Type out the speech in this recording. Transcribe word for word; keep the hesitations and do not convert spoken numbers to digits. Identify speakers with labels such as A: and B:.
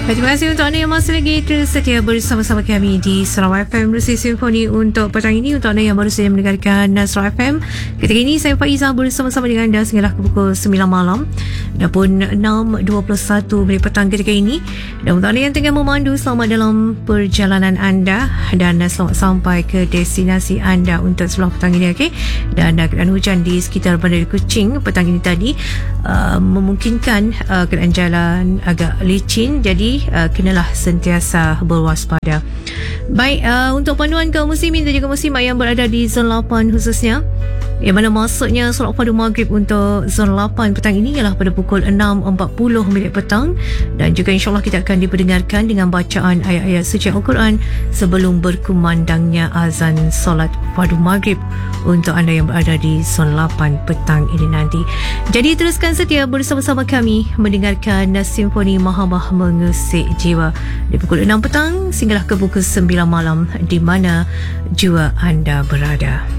A: Terima kasih untuk anda yang masih lagi terus setia bersama-sama kami di Sarawak F M Bersih Simfoni untuk petang ini. Untuk anda yang baru saja mendengarkan Sarawak F M, ketika ini saya Faizah bersama-sama dengan anda sehinggalah ke pukul sembilan malam dan pun enam dua puluh satu minit petang ketika ini. Dan untuk anda yang tengah memandu, selamat dalam perjalanan anda dan selamat sampai ke destinasi anda untuk sebelah petang ini, okey. Dan uh, keadaan hujan di sekitar Bandar Kuching petang ini tadi uh, memungkinkan uh, keadaan jalan agak licin, jadi Uh, kenalah sentiasa berwaspada. Baik, uh, untuk panduan kaum muslimin dan juga muslimat yang berada di zon lapan khususnya, yang mana maksudnya solat fardu maghrib untuk zon lapan petang ini ialah pada pukul enam empat puluh minit petang, dan juga insyaAllah kita akan diperdengarkan dengan bacaan ayat-ayat suci Al-Quran sebelum berkumandangnya azan solat fardu maghrib untuk anda yang berada di zon lapan petang ini nanti. Jadi teruskan setia bersama-sama kami mendengarkan Simfoni Mahabah Mengusik Jiwa di pukul enam petang sehinggalah ke pukul sembilan malam di mana jua anda berada.